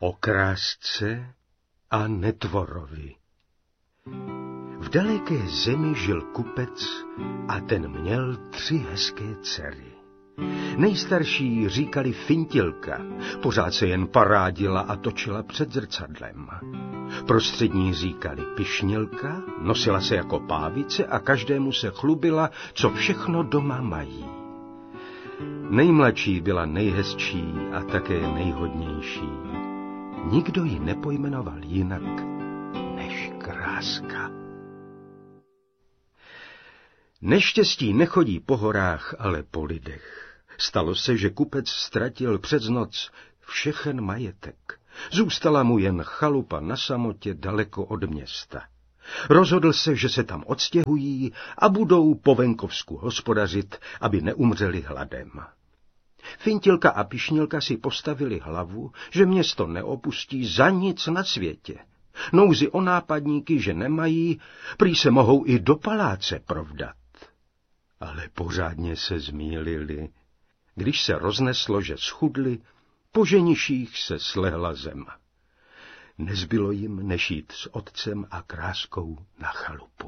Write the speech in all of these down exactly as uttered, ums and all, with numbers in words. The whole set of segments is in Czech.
O krásce a netvorovi. V daleké zemi žil kupec a ten měl tři hezké dcery. Nejstarší říkali Fintilka, pořád se jen parádila a točila před zrcadlem. Prostřední říkali Pišnilka, nosila se jako pávice a každému se chlubila, co všechno doma mají. Nejmladší byla nejhezčí a také nejhodnější. Nikdo ji nepojmenoval jinak než Kráska. Neštěstí nechodí po horách, ale po lidech. Stalo se, že kupec ztratil přes noc všechen majetek. Zůstala mu jen chalupa na samotě daleko od města. Rozhodl se, že se tam odstěhují a budou po venkovsku hospodařit, aby neumřeli hladem. Fintilka a Pišnilka si postavili hlavu, že město neopustí za nic na světě. Nouzi o nápadníky, že nemají, prý se mohou i do paláce provdat. Ale pořádně se zmýlili. Když se rozneslo, že schudli, po ženiších se slehla zem. Nezbylo jim než jít s otcem a Kráskou na chalupu.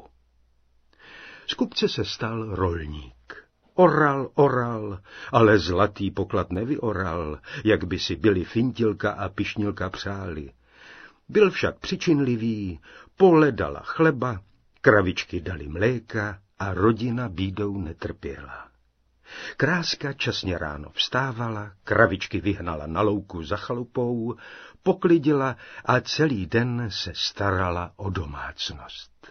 Z kupce se stal rolník. Oral, oral, ale zlatý poklad nevyoral, jak by si byli Fintilka a Pišnilka přáli. Byl však přičinlivý, pole dala chleba, kravičky dali mléka a rodina bídou netrpěla. Kráska časně ráno vstávala, kravičky vyhnala na louku za chalupou, poklidila a celý den se starala o domácnost.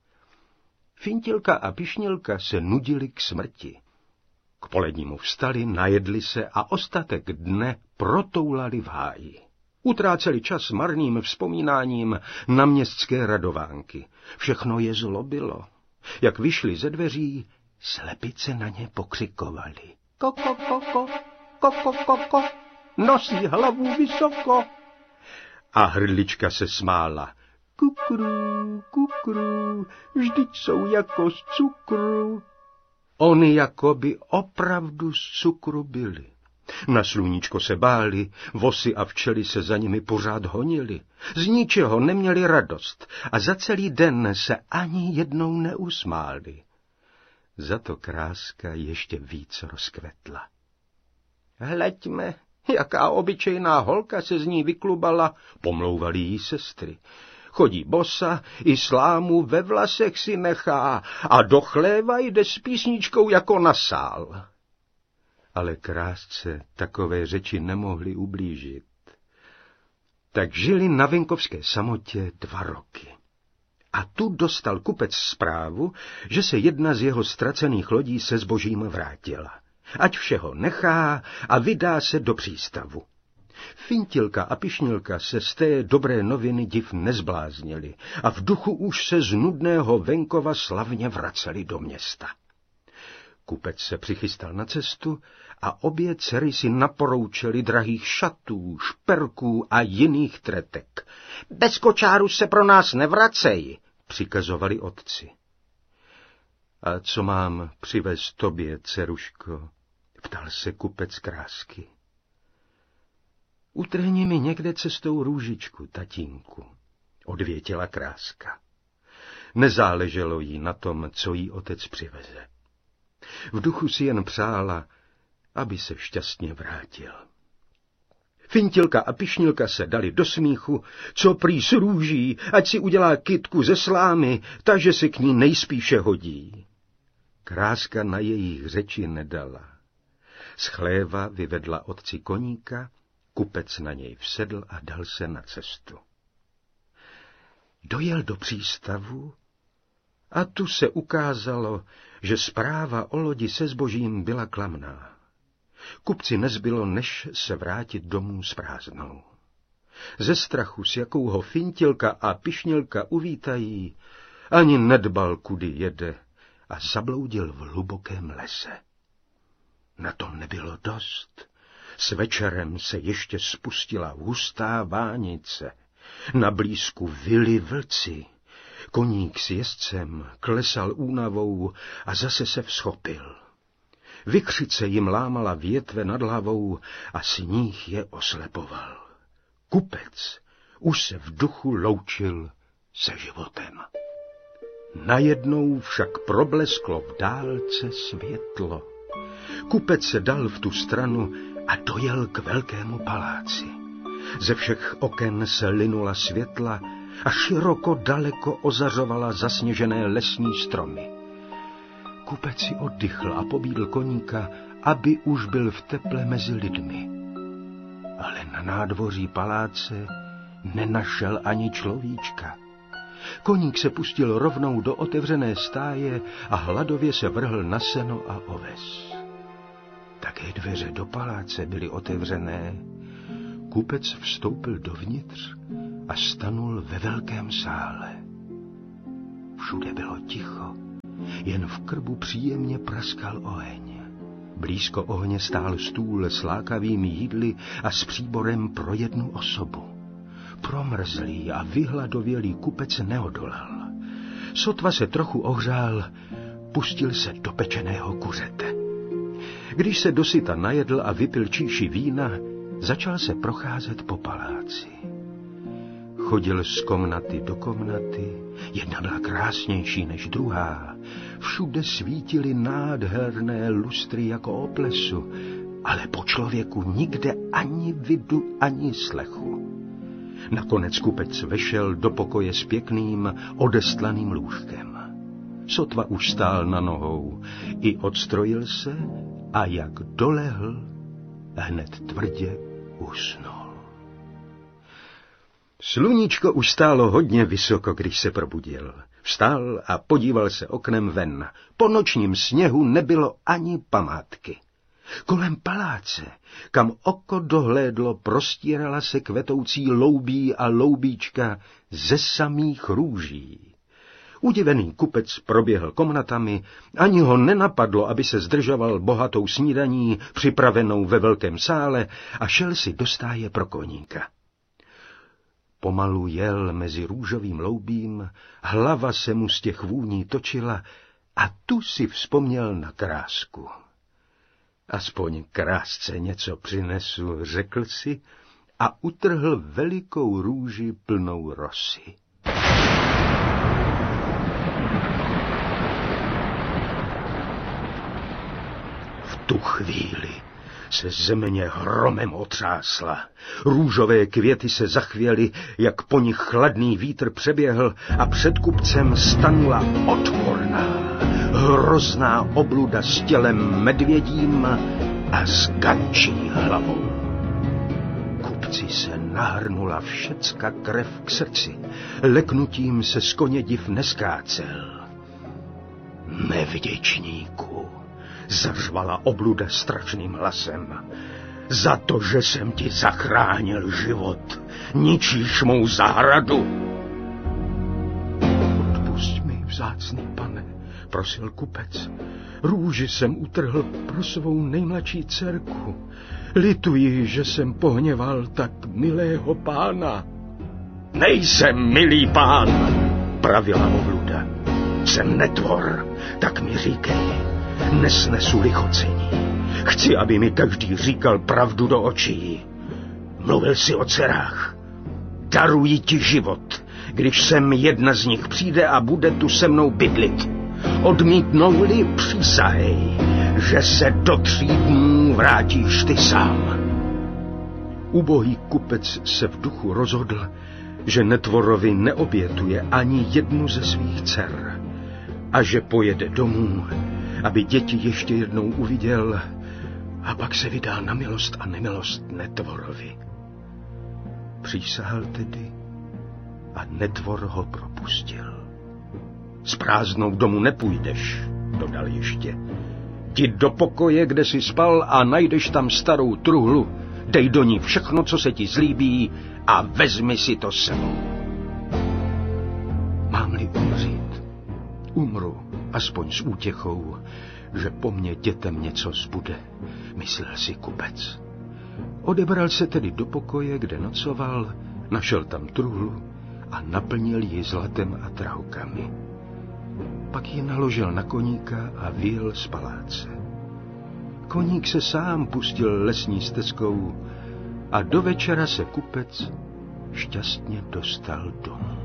Fintilka a Pišnilka se nudili k smrti. K polednímu vstali, najedli se a ostatek dne protoulali v háji. Utráceli čas marným vzpomínáním na městské radovánky. Všechno je zlobilo. Jak vyšli ze dveří, slepice na ně pokřikovali. Koko, koko, koko, koko, nosí hlavu vysoko. A hrdlička se smála. Kukru, kukru, vždyť jsou jako z cukru. Oni jakoby opravdu z cukru byli. Na sluníčko se báli, vosy a včely se za nimi pořád honili. Z ničeho neměli radost a za celý den se ani jednou neusmáli. Za to Kráska ještě víc rozkvetla. Hleďme, jaká obyčejná holka se z ní vyklubala, pomlouvali jí sestry. Chodí bosa, i slámu ve vlasech si nechá a do chléva jde s písničkou jako na sál. Ale Krásce takové řeči nemohly ublížit. Tak žili na venkovské samotě dva roky. A tu dostal kupec zprávu, že se jedna z jeho ztracených lodí se zbožím vrátila. Ať všeho nechá a vydá se do přístavu. Fintilka a Pišnilka se z té dobré noviny div nezbláznili a v duchu už se z nudného venkova slavně vraceli do města. Kupec se přichystal na cestu a obě dcery si naporoučeli drahých šatů, šperků a jiných tretek. Bez kočáru se pro nás nevracej, přikazovali otci. A co mám přivést tobě, dceruško? Ptal se kupec Krásky. Utrhni mi někde cestou růžičku, tatínku, odvětila Kráska. Nezáleželo jí na tom, co jí otec přiveze. V duchu si jen přála, aby se šťastně vrátil. Fintilka a Pišnilka se dali do smíchu, co prý s růží, ať si udělá kytku ze slámy, takže se k ní nejspíše hodí. Kráska na jejich řeči nedala. Z chléva vyvedla otci koníka, kupec na něj vsedl a dal se na cestu. Dojel do přístavu a tu se ukázalo, že zpráva o lodi se zbožím byla klamná. Kupci nezbylo, než se vrátit domů s prázdnou. Ze strachu, s jakou ho Fintilka a Pišnilka uvítají, ani nedbal, kudy jede, a zabloudil v hlubokém lese. Na tom nebylo dost. S večerem se ještě spustila hustá vánice. Na blízku vyli vlci. Koník s jezdcem klesal únavou a zase se vzchopil. Vykřice jim lámala větve nad hlavou a sníh je oslepoval. Kupec už se v duchu loučil se životem. Najednou však problesklo v dálce světlo. Kupec se dal v tu stranu a dojel k velkému paláci. Ze všech oken se linula světla a široko daleko ozařovala zasněžené lesní stromy. Kupec si oddychl a pobídl koníka, aby už byl v teple mezi lidmi. Ale na nádvoří paláce nenašel ani človíčka. Koník se pustil rovnou do otevřené stáje a hladově se vrhl na seno a oves. Také dveře do paláce byly otevřené. Kupec vstoupil dovnitř a stanul ve velkém sále. Všude bylo ticho, jen v krbu příjemně praskal oheň. Blízko ohně stál stůl s lákavými jídly a s příborem pro jednu osobu. Promrzlý a vyhladovělý kupec neodolal. Sotva se trochu ohřál, pustil se do pečeného kuřete. Když se dosyta najedl a vypil číši vína, začal se procházet po paláci. Chodil z komnaty do komnaty, jedna byla krásnější než druhá. Všude svítily nádherné lustry jako o plesu, ale po člověku nikde ani vidu, ani slechu. Nakonec kupec vešel do pokoje s pěkným, odestlaným lůžkem. Sotva už stál na nohou, i odstrojil se a jak dolehl, hned tvrdě usnul. Sluníčko už stálo hodně vysoko, když se probudil. Vstal a podíval se oknem ven. Po nočním sněhu nebylo ani památky. Kolem paláce, kam oko dohlédlo, prostírala se kvetoucí loubí a loubíčka ze samých růží. Udivený kupec proběhl komnatami, ani ho nenapadlo, aby se zdržoval bohatou snídaní, připravenou ve velkém sále, a šel si do stáje pro koníka. Pomalu jel mezi růžovým loubím, hlava se mu z těch vůní točila a tu si vzpomněl na krásku. Aspoň krásce něco přinesu, řekl si a utrhl velikou růži plnou rosy. V tu chvíli se země hromem otřásla. Růžové květy se zachvěly, jak po nich chladný vítr přeběhl a před kupcem stanula odporná, hrozná obluda s tělem medvědím a s gančí hlavou. Kupci se nahrnula všecka krev k srdci, leknutím se z koně div neskácel. Nevděčníku, zařvala obluda strašným hlasem. Za to, že jsem ti zachránil život, ničíš mou zahradu. Odpusť mi, vzácný pane, prosil kupec. Růži jsem utrhl pro svou nejmladší dcerku. Lituji, že jsem pohněval tak milého pána. Nejsem milý pán, pravila obluda. Jsem netvor, tak mi říkej. Nesnesu lichocení. Chci, aby mi každý říkal pravdu do očí. Mluvil jsi o dcerách. Daruji ti život, když sem jedna z nich přijde a bude tu se mnou bydlit. Odmítnou-li, přísahej, že se do tří dnů vrátíš ty sám. Ubohý kupec se v duchu rozhodl, že netvorovi neobětuje ani jednu ze svých dcer a že pojede domů, aby děti ještě jednou uviděl, a pak se vydá na milost a nemilost netvorovi. Přísahal tedy a netvor ho propustil. S prázdnou domů nepůjdeš, dodal ještě. Jdi do pokoje, kde jsi spal, a najdeš tam starou truhlu, dej do ní všechno, co se ti zlíbí, a vezmi si to sebou. Mám-li umřít, umru, aspoň s útěchou, že po mně dětem něco zbude, myslel si kupec. Odebral se tedy do pokoje, kde nocoval, našel tam truhlu a naplnil ji zlatem a drahokami. Pak ji naložil na koníka a vyjel z paláce. Koník se sám pustil lesní stezkou a do večera se kupec šťastně dostal domů.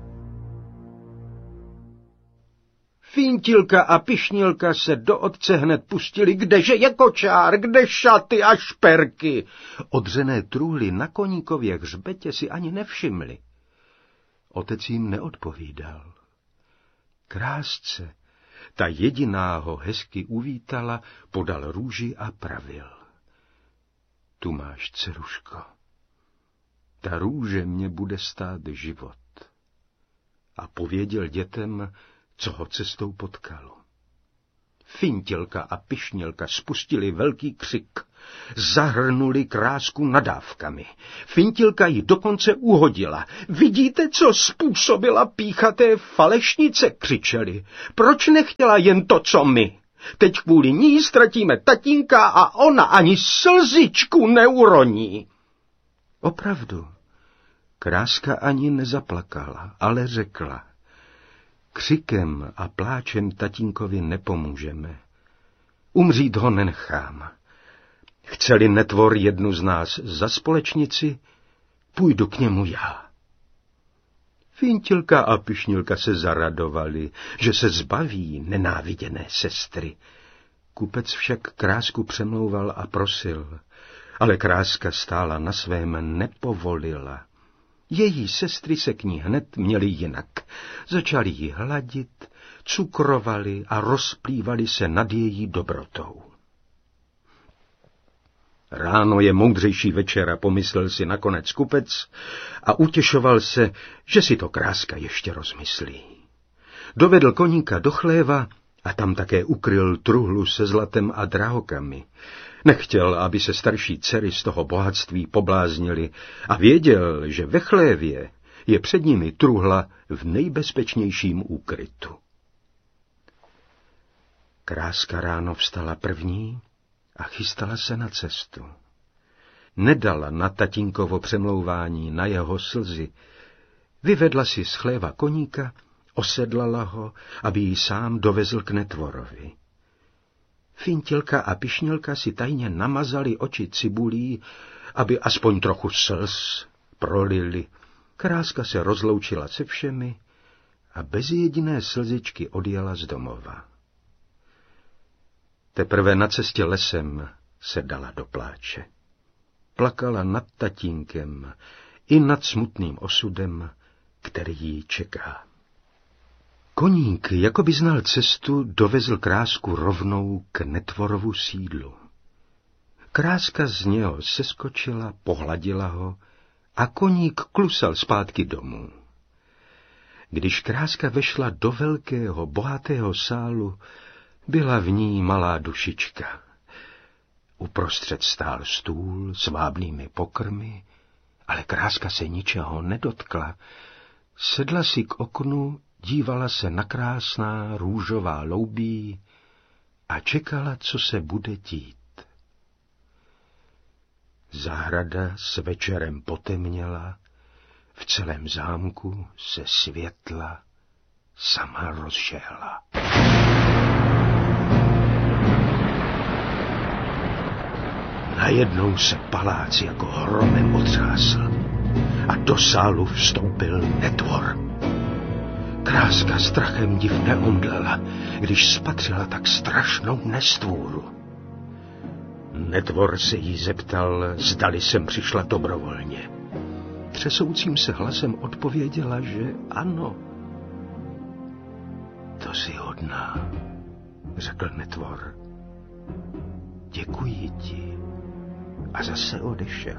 Fíntilka a Pišnilka se do otce hned pustili, kdeže je kočár, kde šaty a šperky. Odřené trůhly na koníkově hřbetě si ani nevšimli. Otec jim neodpovídal. Krásce, ta jediná ho hezky uvítala, podal růži a pravil. Tu máš, dceruško. Ta růže mě bude stát život. A pověděl dětem, co ho cestou potkalo. Fíntilka a Pišnilka spustili velký křik. Zahrnuli Krásku nadávkami. Fíntilka ji dokonce uhodila. Vidíte, co způsobila píchaté falešnice, křičeli. Proč nechtěla jen to, co my? Teď kvůli ní ztratíme tatínka a ona ani slzičku neuroní. Opravdu, Kráska ani nezaplakala, ale řekla. Křikem a pláčem tatínkovi nepomůžeme. Umřít ho nenechám. Chce-li netvor jednu z nás za společnici, půjdu k němu já. Fíntilka a Pišnilka se zaradovali, že se zbaví nenáviděné sestry. Kupec však Krásku přemlouval a prosil, ale Kráska stála na svém, nepovolila. Její sestry se k ní hned měly jinak. Začali ji hladit, cukrovali a rozplývali se nad její dobrotou. Ráno je moudřejší večera, pomyslel si nakonec kupec a utěšoval se, že si to Kráska ještě rozmyslí. Dovedl koníka do chléva a tam také ukryl truhlu se zlatem a drahokami. Nechtěl, aby se starší dcery z toho bohatství pobláznily a věděl, že ve chlévě je před nimi truhla v nejbezpečnějším úkrytu. Kráska ráno vstala první a chystala se na cestu. Nedala na tatínkovo přemlouvání, na jeho slzy. Vyvedla si z chléva koníka, osedlala ho, aby ji sám dovezl k netvorovi. Fíntilka a Pišnilka si tajně namazali oči cibulí, aby aspoň trochu slz prolili. Kráska se rozloučila se všemi a bez jediné slzičky odjela z domova. Teprve na cestě lesem se dala do pláče. Plakala nad tatínkem i nad smutným osudem, který jí čeká. Koník, jako by znal cestu, dovezl Krásku rovnou k netvorovu sídlu. Kráska z něho seskočila, pohladila ho a koník klusal zpátky domů. Když Kráska vešla do velkého, bohatého sálu, byla v ní malá dušička. Uprostřed stál stůl s vábnými pokrmy, ale Kráska se ničeho nedotkla. Sedla si k oknu, dívala se na krásná růžová loubí a čekala, co se bude dít. Zahrada s večerem potemněla, v celém zámku se světla sama rozžehla. Najednou se palác jako hromem otřásl a do sálu vstoupil netvor. Kráska strachem div neomdlela, když spatřila tak strašnou nestvůru. Netvor se jí zeptal, zdali sem přišla dobrovolně. Třesoucím se hlasem odpověděla, že ano. To jsi hodná, řekl netvor. Děkuji ti. A zase odešel.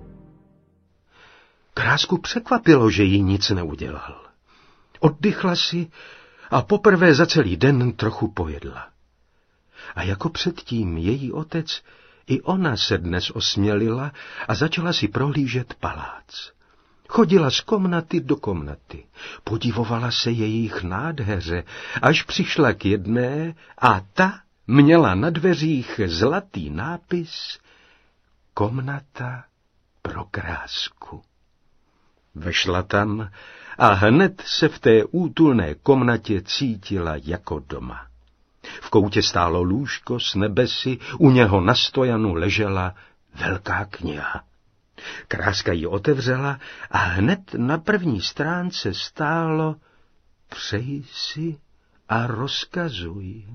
Krásku překvapilo, že jí nic neudělal. Oddychla si a poprvé za celý den trochu pojedla. A jako předtím její otec, i ona se dnes osmělila a začala si prohlížet palác. Chodila z komnaty do komnaty, podivovala se jejich nádheře, až přišla k jedné a ta měla na dveřích zlatý nápis Komnata pro Krásku. Vešla tam a hned se v té útulné komnatě cítila jako doma. V koutě stálo lůžko s nebesy, u něho na stojanu ležela velká kniha. Kráska ji otevřela a hned na první stránce stálo: Přeji si a rozkazuj.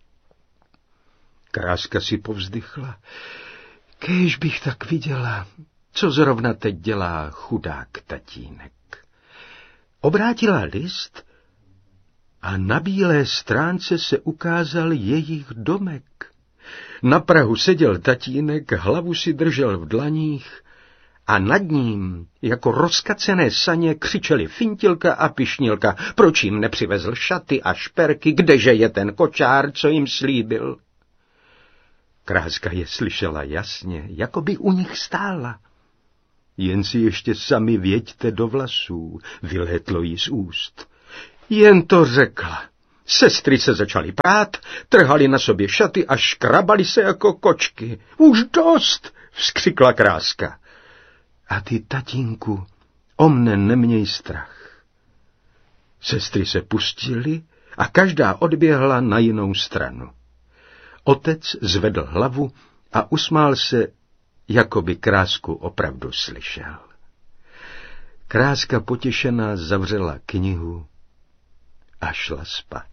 Kráska si povzdychla. Kéž bych tak viděla, co zrovna teď dělá chudák tatínek. Obrátila list a na bílé stránce se ukázal jejich domek. Na prahu seděl tatínek, hlavu si držel v dlaních a nad ním, jako rozkacené saně, křičeli Fintilka a Pišnilka. Proč jim nepřivezl šaty a šperky, kdeže je ten kočár, co jim slíbil? Kráska je slyšela jasně, jako by u nich stála. Jen si ještě sami věďte do vlasů, vylétlo jí z úst. Jen to řekla. Sestry se začaly prát, trhali na sobě šaty a škrabali se jako kočky. Už dost, vzkřikla Kráska. A ty, tatínku, o mne neměj strach. Sestry se pustily a každá odběhla na jinou stranu. Otec zvedl hlavu a usmál se, jako by Krásku opravdu slyšel. Kráska potěšená zavřela knihu a šla spát.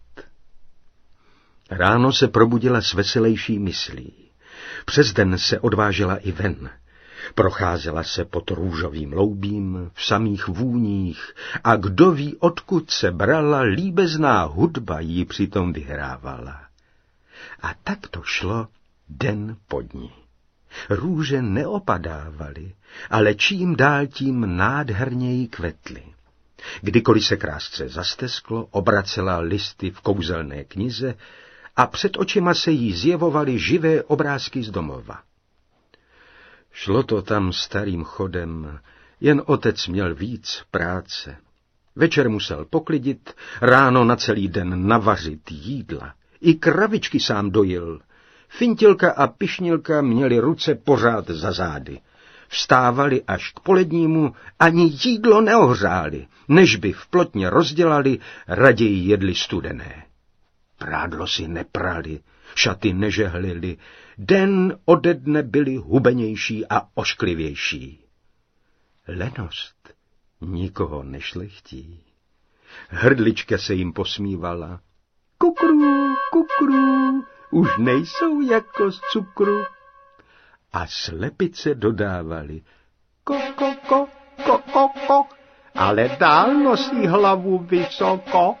Ráno se probudila s veselejší myslí. Přes den se odvážela i ven. Procházela se pod růžovým loubím, v samých vůních a kdo ví, odkud se brala, líbezná hudba jí přitom vyhrávala. A tak to šlo den po dní. Růže neopadávaly, ale čím dál tím nádherněji kvetly. Kdykoliv se Krásce zastesklo, obracela listy v kouzelné knize a před očima se jí zjevovaly živé obrázky z domova. Šlo to tam starým chodem, jen otec měl víc práce. Večer musel poklidit, ráno na celý den navařit jídla. I kravičky sám dojil. Fintilka a Pišnilka měli ruce pořád za zády. Vstávali až k polednímu, ani jídlo neohřáli, než by v plotně rozdělali, raději jedli studené. Prádlo si neprali, šaty nežehlili, den ode dne byli hubenější a ošklivější. Lenost nikoho nešlechtí. Hrdlička se jim posmívala. Kukru, kukru, už nejsou jako z cukru. A slepice dodávali. Ko, ko, ko, ko, ko, ko, ale dál nosí hlavu vysoko.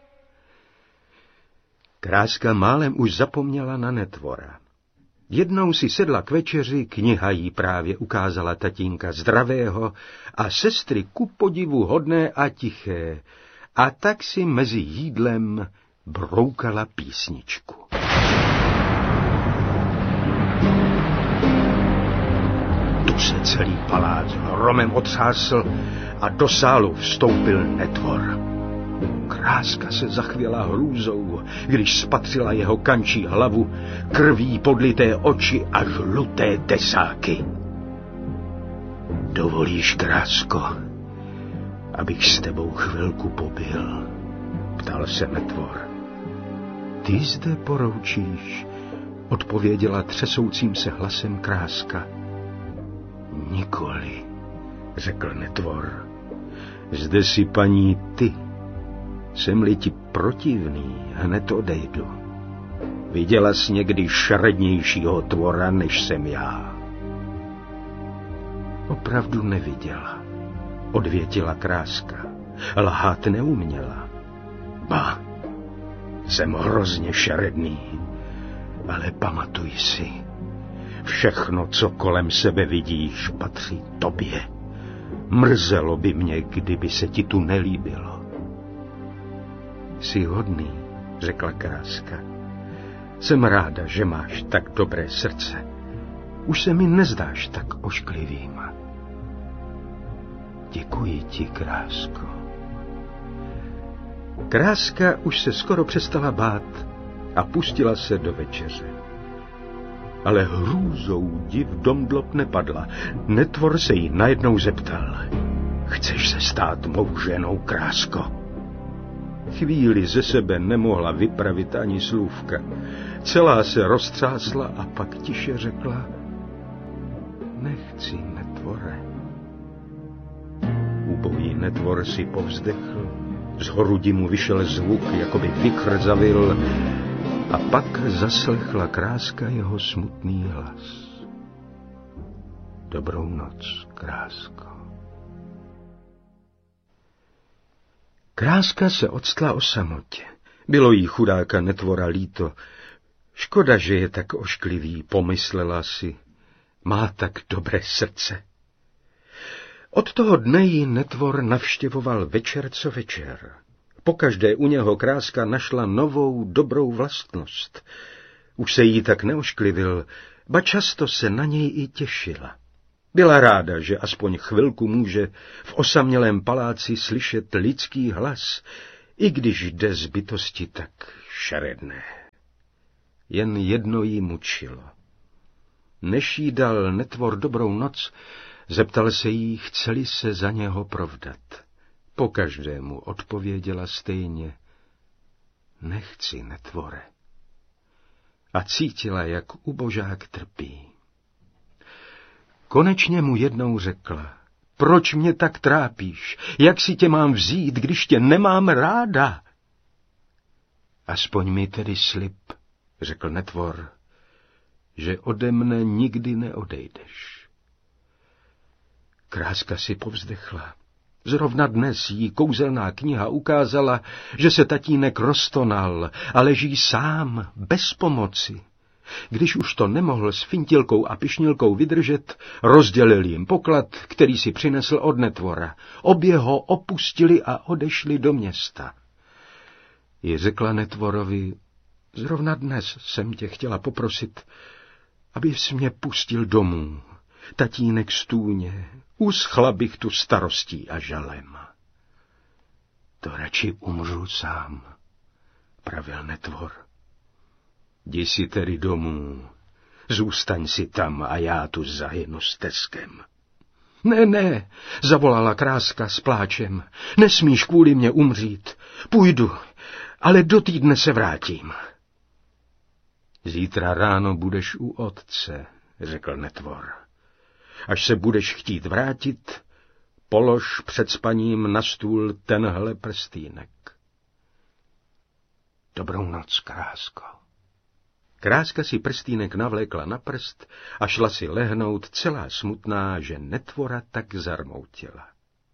Kráska málem už zapomněla na netvora. Jednou si sedla k večeři, kniha jí právě ukázala tatínka zdravého a sestry ku podivu hodné a tiché, a tak si mezi jídlem broukala písničku. Tu se celý palác hromem otřásl a do sálu vstoupil netvor. Kráska se zachvěla hrůzou, když spatřila jeho kančí hlavu, krví podlité oči a žluté tesáky. Dovolíš, Krásko, abych s tebou chvilku pobyl? Ptal se netvor. Ty zde poroučíš, odpověděla třesoucím se hlasem Kráska. Nikoli, řekl netvor. Zde si, paní, ty. Jsem-li ti protivný, hned odejdu. Viděla jsi někdy šarednějšího tvora, než jsem já? Opravdu neviděla, odvětila Kráska. Lhát neuměla. Ba, jsem hrozně šaredný, ale pamatuj si, všechno, co kolem sebe vidíš, patří tobě. Mrzelo by mě, kdyby se ti tu nelíbilo. Jsi hodný, řekla Kráska. Jsem ráda, že máš tak dobré srdce. Už se mi nezdáš tak ošklivým. Děkuji ti, Krásko. Kráska už se skoro přestala bát a pustila se do večeře. Ale hrůzou div domdlop nepadla. Netvor se jí najednou zeptal. Chceš se stát mou ženou, Krásko? Chvíli ze sebe nemohla vypravit ani slůvka. Celá se roztřásla a pak tiše řekla. Nechci, netvore. Netvor si povzdechl, z hrudi mu vyšel zvuk, jako by vykr zavil, a pak zaslechla Kráska jeho smutný hlas. Dobrou noc, Krásko. Kráska se octla o samotě. Bylo jí chudáka Netvora líto. Škoda, že je tak ošklivý, pomyslela si. Má tak dobré srdce. Od toho dne jí Netvor navštěvoval večer co večer. Pokaždé u něho Kráska našla novou dobrou vlastnost. Už se jí tak neošklivil, ba často se na něj i těšila. Byla ráda, že aspoň chvilku může v osamělém paláci slyšet lidský hlas, i když jde z bytosti tak šeredné. Jen jedno jí mučilo. Než jí dal Netvor dobrou noc, zeptal se jí, chce-li se za něho provdat. Pokaždému odpověděla stejně: nechci, Netvore. A cítila, jak ubožák trpí. Konečně mu jednou řekla: proč mě tak trápíš? Jak si tě mám vzít, když tě nemám ráda? Aspoň mi tedy slib, řekl Netvor, že ode mne nikdy neodejdeš. Kráska si povzdechla. Zrovna dnes jí kouzelná kniha ukázala, že se tatínek roztonal a leží sám, bez pomoci. Když už to nemohl s Fintilkou a Pyšnilkou vydržet, rozdělil jim poklad, který si přinesl od Netvora. Obě ho opustili a odešli do města. I řekla Netvorovi: zrovna dnes jsem tě chtěla poprosit, abys mě pustil domů. Tatínek stůně, uschla bych tu starostí a žalem. To radši umřu sám, pravil Netvor. Jdi si tedy domů, zůstaň si tam a já tu zahynu s Teskem. Ne, ne, zavolala Kráska s pláčem, nesmíš kvůli mě umřít. Půjdu, ale do týdne se vrátím. Zítra ráno budeš u otce, řekl Netvor. Až se budeš chtít vrátit, polož před spaním na stůl tenhle prstýnek. Dobrou noc, Krásko. Kráska si prstýnek navlékla na prst a šla si lehnout celá smutná, že Netvora tak zarmoutila.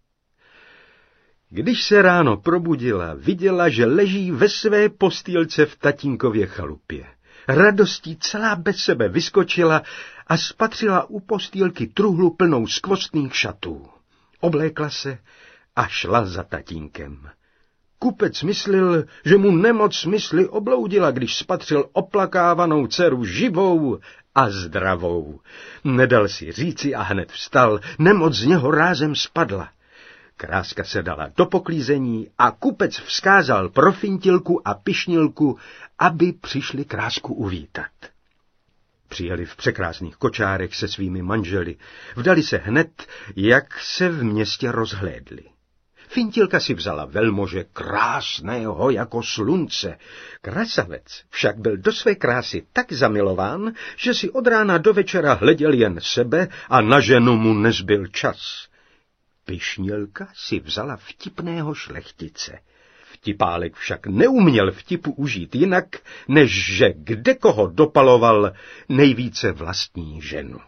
Když se ráno probudila, viděla, že leží ve své postýlce v tatínkově chalupě. Radostí celá bez sebe vyskočila a spatřila u postýlky truhlu plnou skvostných šatů. Oblékla se a šla za tatínkem. Kupec myslil, že mu nemoc mysli obloudila, když spatřil oplakávanou dceru živou a zdravou. Nedal si říci a hned vstal, nemoc z něho rázem spadla. Kráska se dala do poklízení a kupec vzkázal pro Fintilku a Pyšnilku, aby přišli Krásku uvítat. Přijeli v překrásných kočárech se svými manželi, vdali se hned, jak se v městě rozhlédli. Fintilka si vzala velmože krásného jako slunce. Krasavec však byl do své krásy tak zamilován, že si od rána do večera hleděl jen sebe a na ženu mu nezbyl čas. Pyšnilka si vzala vtipného šlechtice. Vtipálek však neuměl vtipu užít jinak, než že kde koho dopaloval, nejvíce vlastní ženu.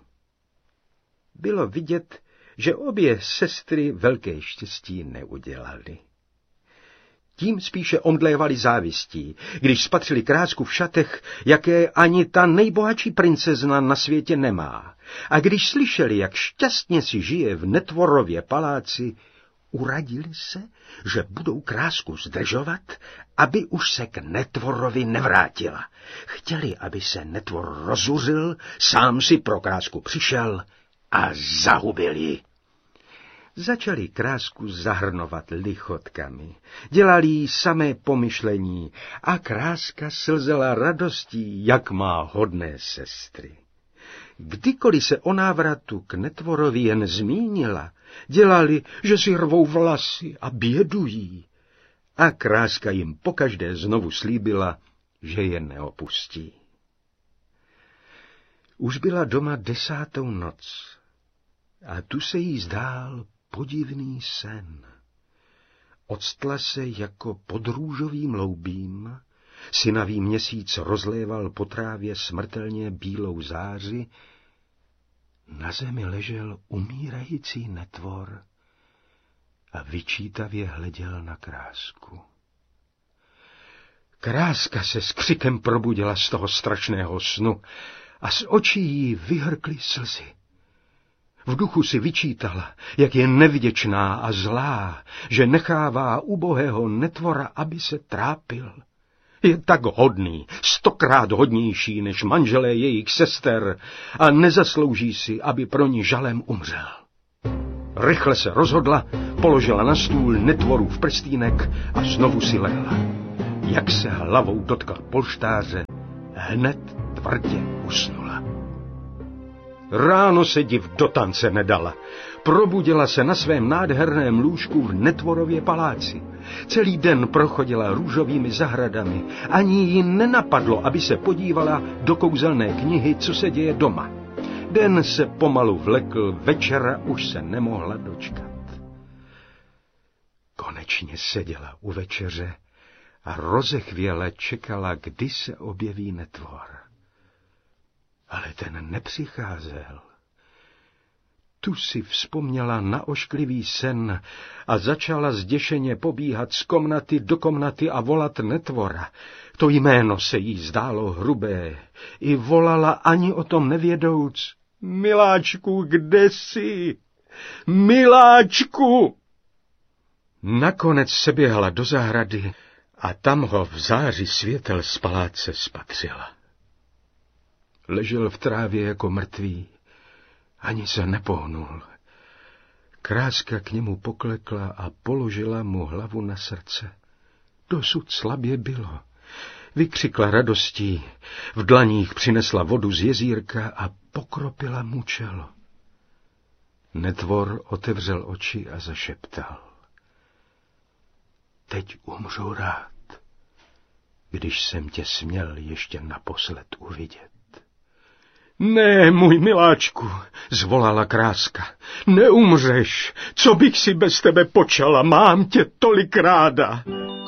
Bylo vidět, že obě sestry velké štěstí neudělali. Tím spíše omdlévali závistí, když spatřili Krásku v šatech, jaké ani ta nejbohatší princezna na světě nemá. A když slyšeli, jak šťastně si žije v Netvorově paláci, uradili se, že budou Krásku zdržovat, aby už se k Netvorovi nevrátila. Chtěli, aby se Netvor rozuřil, sám si pro Krásku přišel a zahubil ji. Začali Krásku zahrnovat lichotkami, dělali jí samé pomyšlení a Kráska slzela radostí, jak má hodné sestry. Kdykoliv se o návratu k Netvorovi jen zmínila, dělali, že si rvou vlasy a bědují. A Kráska jim pokaždé znovu slíbila, že je neopustí. Už byla doma desátou noc a tu se jí zdál podivný sen. Octla se jako pod růžovým loubím, synavý měsíc rozléval po trávě smrtelně bílou záři, na zemi ležel umírající netvor a vyčítavě hleděl na Krásku. Kráska se s křikem probudila z toho strašného snu a z očí jí vyhrkly slzy. V duchu si vyčítala, jak je nevděčná a zlá, že nechává ubohého netvora, aby se trápil. Je tak hodný, stokrát hodnější než manželé jejich sester a nezaslouží si, aby pro ní žalem umřel. Rychle se rozhodla, položila na stůl netvorův prstýnek a znovu si lehla. Jak se hlavou dotkla polštáře, hned tvrdě usnula. Ráno se div do tance nedala. Probudila se na svém nádherném lůžku v Netvorově paláci. Celý den prochodila růžovými zahradami. Ani jí nenapadlo, aby se podívala do kouzelné knihy, co se děje doma. Den se pomalu vlekl, večera už se nemohla dočkat. Konečně seděla u večeře a rozechvěle čekala, kdy se objeví netvor. Ale ten nepřicházel. Tu si vzpomněla na ošklivý sen a začala zděšeně pobíhat z komnaty do komnaty a volat netvora. To jméno se jí zdálo hrubé. I volala ani o tom nevědouc. Miláčku, kde jsi? Miláčku! Nakonec se běhala do zahrady a tam ho v záři světel z paláce spatřila. Ležel v trávě jako mrtvý, ani se nepohnul. Kráska k němu poklekla a položila mu hlavu na srdce. Dosud slabě bylo. Vykřikla radostí, v dlaních přinesla vodu z jezírka a pokropila mu čelo. Netvor otevřel oči a zašeptal. Teď umřu rád, když jsem tě směl ještě naposled uvidět. Ne, můj miláčku, zvolala Kráska, neumřeš, co bych si bez tebe počala, mám tě tolik ráda.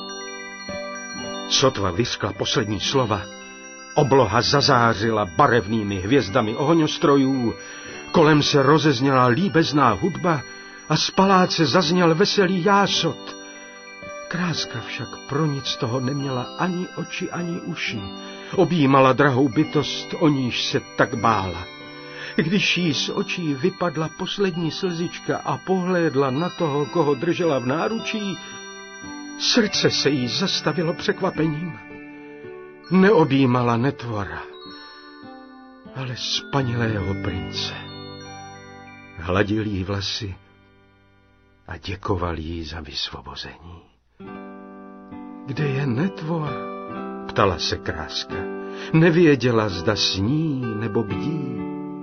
Sotva vyskla poslední slova, obloha zazářila barevnými hvězdami ohňostrojů, kolem se rozezněla líbezná hudba a z paláce zazněl veselý jásot. Kráska však pro nic z toho neměla ani oči, ani uši. Objímala drahou bytost, o níž se tak bála. Když jí z očí vypadla poslední slzička a pohlédla na toho, koho držela v náručí, srdce se jí zastavilo překvapením. Neobjímala netvora, ale spanilého prince. Hladil jí vlasy a děkoval jí za vysvobození. Kde je netvor? Ptala se Kráska. Nevěděla, zda sní nebo bdí.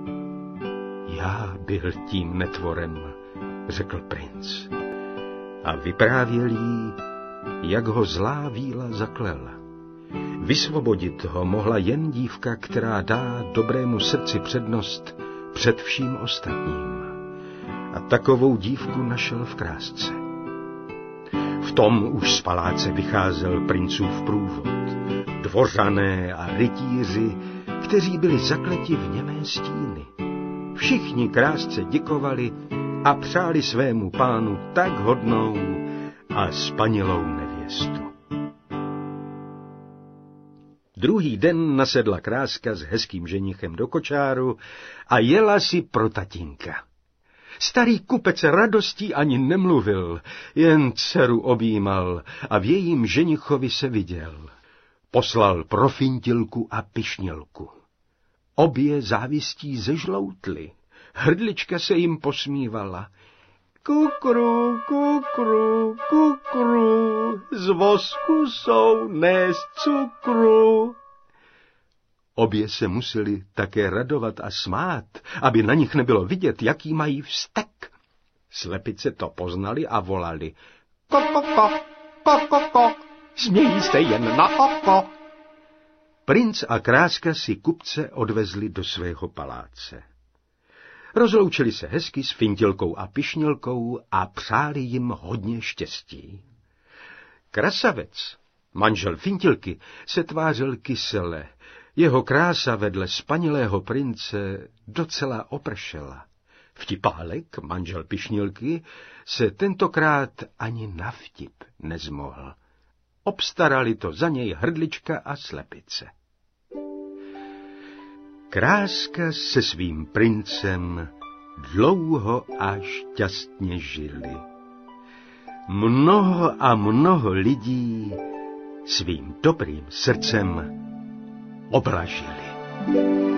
Já byl tím netvorem, řekl princ. A vyprávěl jí, jak ho zlá víla zaklela. Vysvobodit ho mohla jen dívka, která dá dobrému srdci přednost před vším ostatním. A takovou dívku našel v Krásce. V tom už z paláce vycházel princův průvod. Dvořané a rytíři, kteří byli zakleti v němé stíny. Všichni Krásce děkovali a přáli svému pánu tak hodnou a spanilou nevěstu. Druhý den nasedla Kráska s hezkým ženichem do kočáru a jela si pro tatínka. Starý kupec radostí ani nemluvil, jen dceru objímal a v jejím ženichovi se viděl. Poslal pro Fintilku a Pišnilku. Obě závistí zežloutly. Hrdlička se jim posmívala. Kukru, kukru, kukru, z vosku jsou, ne z cukru. Obě se museli také radovat a smát, aby na nich nebylo vidět, jaký mají vztek. Slepice to poznali a volali. Kokoko, kokoko, smějí se jen na oko. Princ a Kráska si kupce odvezli do svého paláce. Rozloučili se hezky s Fintilkou a Pišnilkou a přáli jim hodně štěstí. Krasavec, manžel Fintilky, se tvářil kysele. Jeho krása vedle spanilého prince docela opršela. Vtipálek, manžel Pišnilky, se tentokrát ani na vtip nezmohl. Obstarali to za něj hrdlička a slepice. Kráska se svým princem dlouho a šťastně žili. Mnoho a mnoho lidí svým dobrým srdcem oblažili.